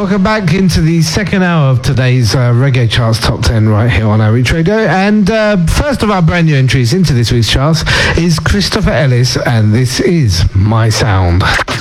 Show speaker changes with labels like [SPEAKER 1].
[SPEAKER 1] Welcome back into the second hour of today's Reggae Charts Top 10 right here on Outreach Radio. And first of our brand new entries into this week's charts is Christopher Ellis, and this is My Sound.